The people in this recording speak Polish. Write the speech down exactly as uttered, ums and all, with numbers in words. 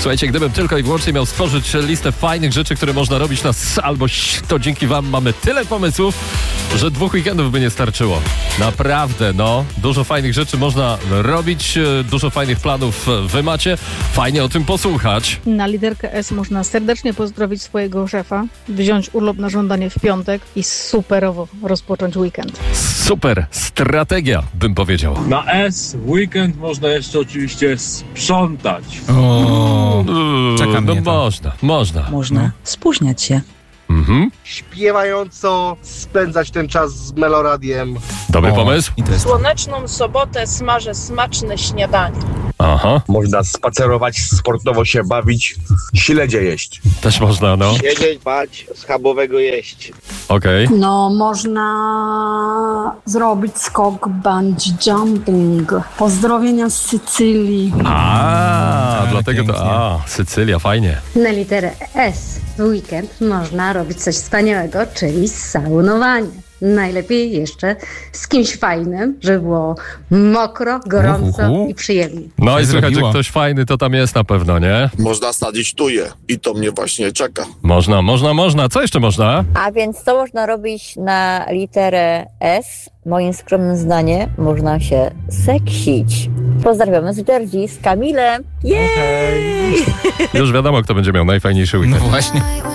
Słuchajcie, gdybym tylko i wyłącznie miał stworzyć listę fajnych rzeczy, które można robić na s- albo ś- to dzięki wam mamy tyle pomysłów, że dwóch weekendów by nie starczyło. Naprawdę, no. Dużo fajnych rzeczy można robić, e, dużo fajnych planów e, wy macie. Fajnie o tym posłuchać. Na literkę S można serdecznie pozdrowić swojego szefa, wziąć urlop na żądanie w piątek i superowo rozpocząć weekend. Super strategia, bym powiedział. Na S w weekend można jeszcze oczywiście sprzątać. O, Uuu, czeka no mnie to. można, można. Można spóźniać się. Mhm. Śpiewająco spędzać ten czas z Meloradiem. Dobry O, pomysł? I to jest Słoneczną sobotę smażę smaczne śniadanie. Aha, Można spacerować, sportowo się bawić, śledzie jeść. też można, no. Siedzieć, bać, schabowego jeść. Okej. No, można zrobić skok bungee jumping. Pozdrowienia z Sycylii. A, Ale dlatego to... pięknie. A, Sycylia, fajnie. Na literę S w weekend można robić coś wspaniałego, czyli saunowanie. Najlepiej jeszcze z kimś fajnym, żeby było mokro, gorąco Uhu. i przyjemnie. No i Się słychać, że zrobiło. ktoś fajny to tam jest na pewno, nie? Można sadzić tuje i to mnie właśnie czeka. Można, można, można. Co jeszcze można? A więc co można robić na literę S? Moim skromnym zdaniem można się seksić. Pozdrawiamy z Jersey, z Kamilem. Jej! Już wiadomo, kto będzie miał najfajniejszy No weekend. właśnie.